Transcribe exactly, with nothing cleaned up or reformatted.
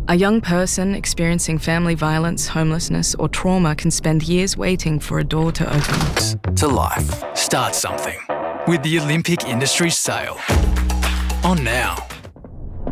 A young person experiencing family violence, homelessness, or trauma can spend years waiting for a door to open. To life. Start something with the Olympic Industries Sale. On now.